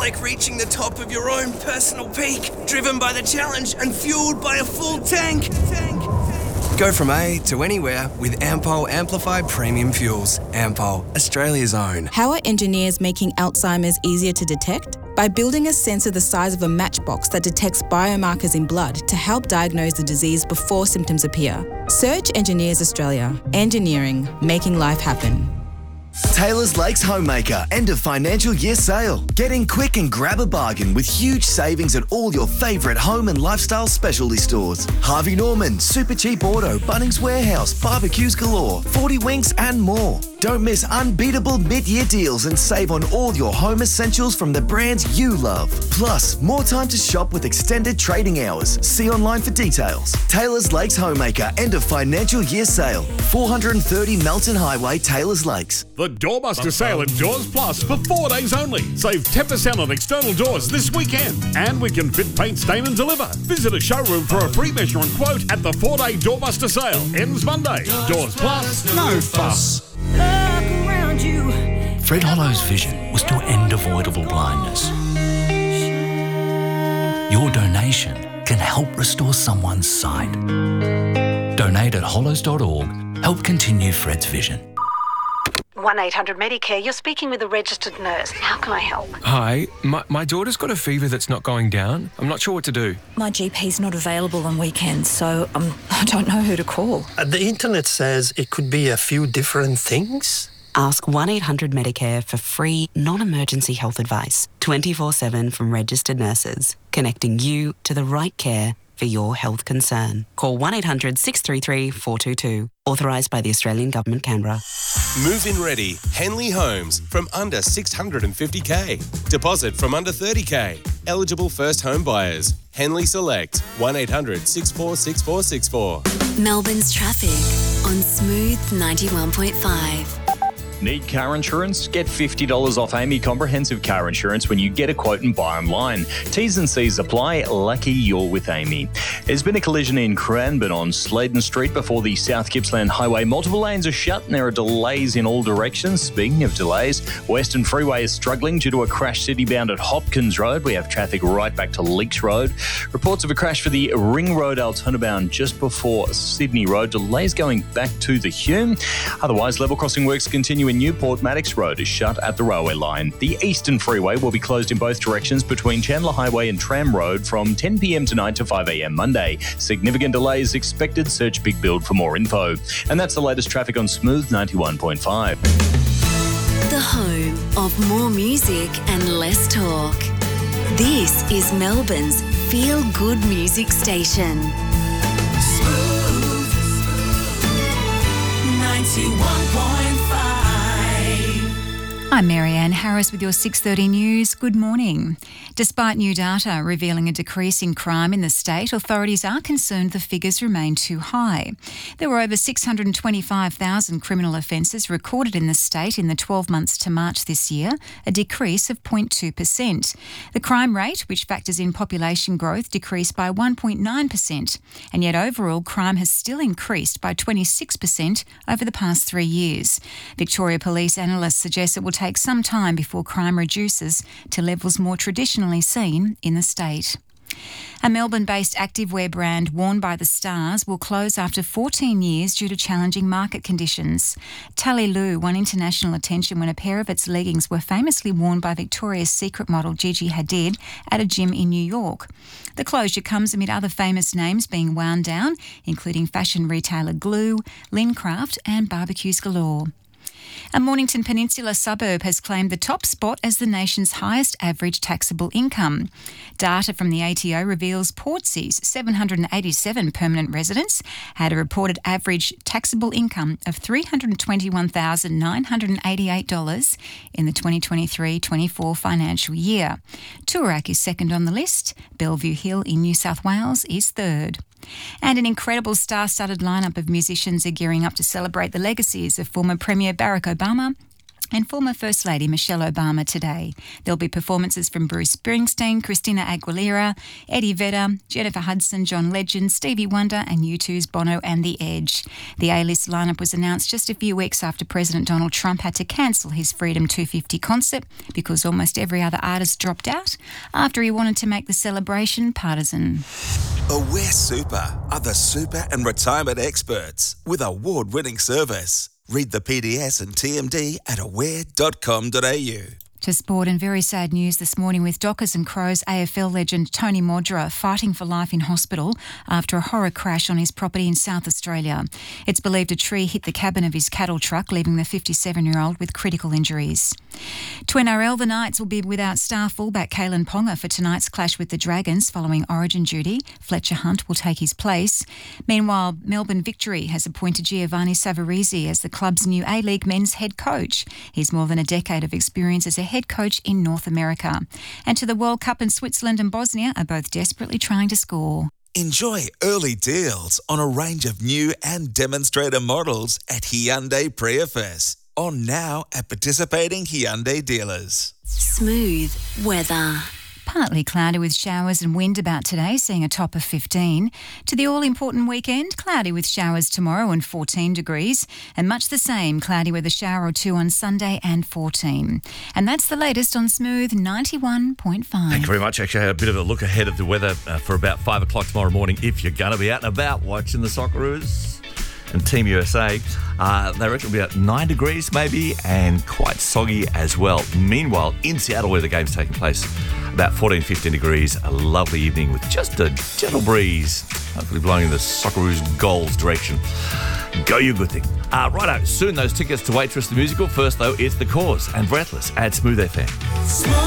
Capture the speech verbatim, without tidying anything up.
like reaching the top of your own personal peak, driven by the challenge and fueled by a full tank. tank. Go from A to anywhere with Ampol Amplified Premium Fuels. Ampol, Australia's own. How are engineers making Alzheimer's easier to detect? By building a sensor the size of a matchbox that detects biomarkers in blood to help diagnose the disease before symptoms appear. Search Engineers Australia. Engineering, making life happen. Taylor's Lakes Homemaker end of financial year sale. Get in quick and grab a bargain with huge savings at all your favourite home and lifestyle specialty stores. Harvey Norman, Super Cheap Auto, Bunnings Warehouse, Barbecues Galore, forty Winks and more. Don't miss unbeatable mid-year deals and save on all your home essentials from the brands you love. Plus, more time to shop with extended trading hours. See online for details. Taylor's Lakes Homemaker end of financial year sale. four thirty Melton Highway, Taylor's Lakes. The Doorbuster sale at Doors Plus for four days only. Save ten percent on external doors this weekend. And we can fit, paint, stain and deliver. Visit a showroom for a free measure and quote at the four-day Doorbuster sale. Ends Monday. Doors Plus, no fuss. Fred Hollow's vision was to end avoidable blindness. Your donation can help restore someone's sight. Donate at hollows dot org. Help continue Fred's vision. one eight hundred Medicare, you're speaking with a registered nurse. How can I help? Hi, my, my daughter's got a fever that's not going down. I'm not sure what to do. My G P's not available on weekends, so um, I don't know who to call. Uh, the internet says it could be a few different things. Ask one eight hundred Medicare for free, non-emergency health advice, twenty-four seven from registered nurses, connecting you to the right care for your health concern. Call one eight hundred six three three four two two. Authorised by the Australian Government, Canberra. Move-in ready. Henley Homes from under six hundred fifty thousand. Deposit from under thirty thousand. Eligible first home buyers. Henley Select. one eight hundred six four six four six four. Melbourne's traffic on Smooth ninety-one point five. Need car insurance? Get fifty dollars off Amy Comprehensive Car Insurance when you get a quote and buy online. T's and C's apply. Lucky you're with Amy. There's been a collision in Cranbourne on Sladen Street before the South Gippsland Highway. Multiple lanes are shut and there are delays in all directions. Speaking of delays, Western Freeway is struggling due to a crash city-bound at Hopkins Road. We have traffic right back to Leaks Road. Reports of a crash for the Ring Road Altona-bound just before Sydney Road. Delays going back to the Hume. Otherwise, level crossing works continue in Newport. Maddox Road is shut at the railway line. The Eastern Freeway will be closed in both directions between Chandler Highway and Tram Road from ten p.m. tonight to five a.m. Monday. Significant delays expected. Search Big Build for more info. And that's the latest traffic on Smooth ninety-one point five. The home of more music and less talk. This is Melbourne's feel-good music station. Smooth ninety-one point five. I'm Marianne Harris with your six thirty news. Good morning. Despite new data revealing a decrease in crime in the state, authorities are concerned the figures remain too high. There were over six hundred twenty-five thousand criminal offences recorded in the state in the twelve months to March this year, a decrease of zero point two percent. The crime rate, which factors in population growth, decreased by one point nine percent, and yet overall crime has still increased by twenty-six percent over the past three years. Victoria Police analysts suggest it will take some time before crime reduces to levels more traditionally seen in the state. A Melbourne-based activewear brand, Worn by the Stars, will close after fourteen years due to challenging market conditions. Tally Lou won international attention when a pair of its leggings were famously worn by Victoria's Secret model Gigi Hadid at a gym in New York. The closure comes amid other famous names being wound down, including fashion retailer Glue, Lincraft and Barbecues Galore. A Mornington Peninsula suburb has claimed the top spot as the nation's highest average taxable income. Data from the A T O reveals Portsea's seven hundred eighty-seven permanent residents had a reported average taxable income of three hundred twenty-one thousand nine hundred eighty-eight dollars in the twenty twenty-three twenty-four financial year. Toorak is second on the list. Bellevue Hill in New South Wales is third. And an incredible star-studded lineup of musicians are gearing up to celebrate the legacies of former Premier Barack Obama and former First Lady Michelle Obama today. There'll be performances from Bruce Springsteen, Christina Aguilera, Eddie Vedder, Jennifer Hudson, John Legend, Stevie Wonder and U two's Bono and The Edge. The A-list lineup was announced just a few weeks after President Donald Trump had to cancel his Freedom two fifty concert because almost every other artist dropped out after he wanted to make the celebration partisan. Aware Super are the super and retirement experts with award-winning service. Read the P D S and T M D at aware dot com dot a u. To sport, and very sad news this morning with Dockers and Crows A F L legend Tony Modra fighting for life in hospital after a horror crash on his property in South Australia. It's believed a tree hit the cabin of his cattle truck, leaving the fifty-seven-year-old with critical injuries. To N R L, the Knights will be without star fullback Kalen Ponga for tonight's clash with the Dragons following Origin duty. Fletcher Hunt will take his place. Meanwhile, Melbourne Victory has appointed Giovanni Savarese as the club's new A-League men's head coach. He's more than a decade of experience as a head coach in North America. And to the World Cup, in Switzerland and Bosnia are both desperately trying to score. Enjoy early deals on a range of new and demonstrator models at Hyundai Prius. On now at participating Hyundai dealers. Smooth weather. Partly cloudy with showers and wind about today, seeing a top of fifteen. To the all-important weekend, cloudy with showers tomorrow and fourteen degrees, and much the same, cloudy with a shower or two on Sunday and fourteen. And that's the latest on Smooth ninety-one point five. Thank you very much. Actually, I had a bit of a look ahead of the weather uh, for about five o'clock tomorrow morning. If you're going to be out and about watching the Socceroos and Team U S A, uh, they reckon it'll be about nine degrees maybe and quite soggy as well. Meanwhile, in Seattle, where the game's taking place, about fourteen, fifteen degrees, a lovely evening with just a gentle breeze, hopefully blowing in the Socceroos goals direction. Go you good thing. Uh, righto, soon those tickets to Waitress the Musical. First, though, it's The Cause and Breathless at Smooth F M.